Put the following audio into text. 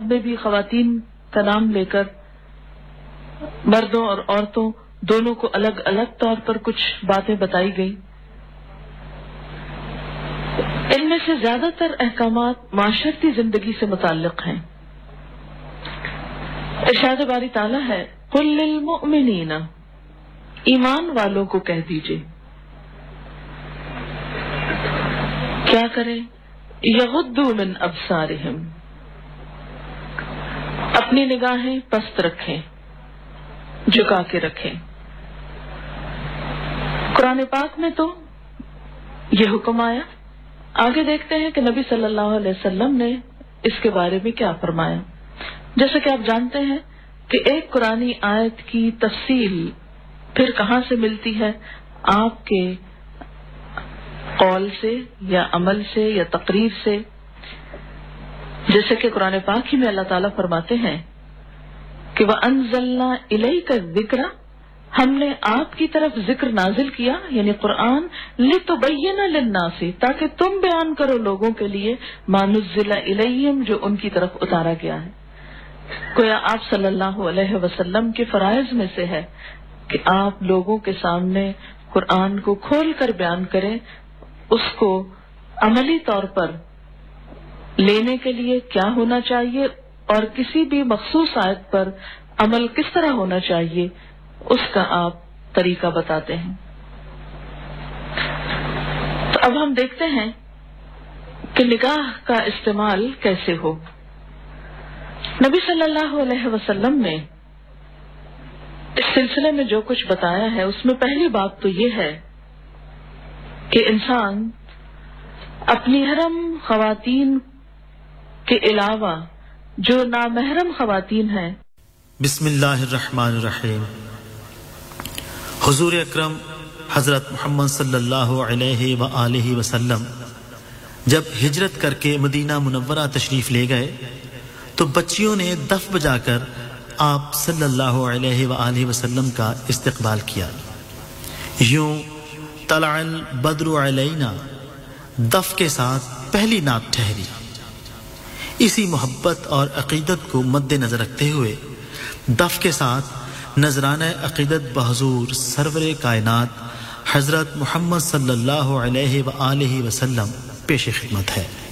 میں بھی خواتین کا نام لے کر مردوں اور عورتوں دونوں کو الگ الگ طور پر کچھ باتیں بتائی گئی. ان میں سے زیادہ تر احکامات معاشرتی زندگی سے متعلق ہیں. ارشاد باری تعالیٰ ہے قل للمؤمنین، ایمان والوں کو کہہ دیجئے کیا کریں، یغضوا من ابصارہم، اپنی نگاہیں پست رکھیں، جھکا کے رکھیں. قرآن پاک میں تو یہ حکم آیا. آگے دیکھتے ہیں کہ نبی صلی اللہ علیہ وسلم نے اس کے بارے میں کیا فرمایا. جیسا کہ آپ جانتے ہیں کہ ایک قرآنی آیت کی تفصیل پھر کہاں سے ملتی ہے؟ آپ کے قول سے یا عمل سے یا تقریر سے. جیسے کہ قرآن پاک ہی میں اللہ تعالیٰ فرماتے ہیں کہ وَأَنزَلْنَا إِلَيْكَ الذِّكْرَ، ہم نے آپ کی طرف ذکر نازل کیا یعنی قرآن لِتُبَيِّنَ لِلنَّاسِ، تاکہ تم بیان کرو لوگوں کے لیے مَا نُزِّلَ إِلَيْهِمْ، جو ان کی طرف اتارا گیا ہے. گویا آپ صلی اللہ علیہ وسلم کے فرائض میں سے ہے کہ آپ لوگوں کے سامنے قرآن کو کھول کر بیان کریں، اس کو عملی طور پر لینے کے لیے کیا ہونا چاہیے اور کسی بھی مخصوص آیت پر عمل کس طرح ہونا چاہیے اس کا آپ طریقہ بتاتے ہیں. تو اب ہم دیکھتے ہیں کہ نگاہ کا استعمال کیسے ہو. نبی صلی اللہ علیہ وسلم نے اس سلسلے میں جو کچھ بتایا ہے اس میں پہلی بات تو یہ ہے کہ انسان اپنی محرم خواتین کے علاوہ جو نامحرم خواتین ہیں. بسم اللہ الرحمن الرحیم. حضور اکرم حضرت محمد صلی اللہ علیہ وآلہ وسلم جب ہجرت کر کے مدینہ منورہ تشریف لے گئے تو بچیوں نے دف بجا کر آپ صلی اللہ علیہ وآلہ وسلم کا استقبال کیا. یوں طلع البدر علینا دف کے ساتھ پہلی نعت ٹھہری. اسی محبت اور عقیدت کو مد نظر رکھتے ہوئے دف کے ساتھ نذرانہ عقیدت بحضور سرور کائنات حضرت محمد صلی اللہ علیہ وآلہ وسلم پیش خدمت ہے.